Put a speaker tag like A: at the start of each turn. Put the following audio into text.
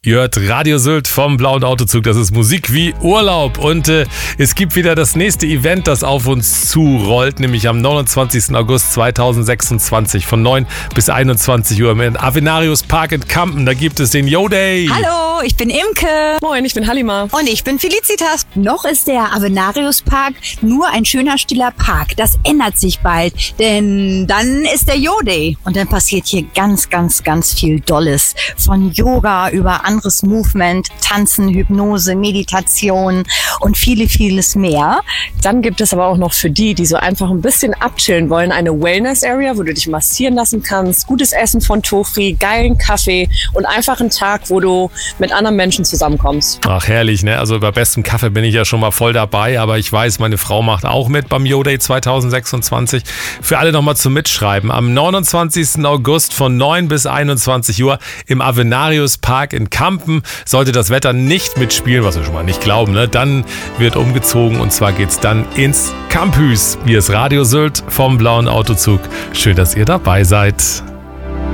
A: Ihr hört Radio Sylt vom Blauen Autozug. Das ist Musik wie Urlaub. Und es gibt wieder das nächste Event, das auf uns zurollt, nämlich am 29. August 2026 von 9 bis 21 Uhr im Avenarius Park in Kampen. Da gibt es den Yo Day.
B: Hallo, ich bin Imke.
C: Moin, ich bin Halima.
D: Und ich bin Felicitas.
B: Noch ist der Avenarius Park nur ein schöner, stiller Park. Das ändert sich bald, denn dann ist der Yo Day. Und dann passiert hier ganz, ganz, ganz viel Dolles. Von Yoga über anderes Movement, Tanzen, Hypnose, Meditation und vieles mehr.
C: Dann gibt es aber auch noch für die so einfach ein bisschen abchillen wollen, eine Wellness-Area, wo du dich massieren lassen kannst, gutes Essen von Tofi, geilen Kaffee und einfach einen Tag, wo du mit anderen Menschen zusammenkommst.
A: Ach, herrlich, ne? Also bei bestem Kaffee bin ich ja schon mal voll dabei, aber ich weiß, meine Frau macht auch mit beim Yo Day 2026. Für alle nochmal zum Mitschreiben. Am 29. August von 9 bis 21 Uhr im Avenarius Park in Kampen. Sollte das Wetter nicht mitspielen, was wir schon mal nicht glauben, ne? Dann wird umgezogen und zwar geht's dann ins Campus. Hier ist Radio Sylt vom Blauen Autozug. Schön, dass ihr dabei seid.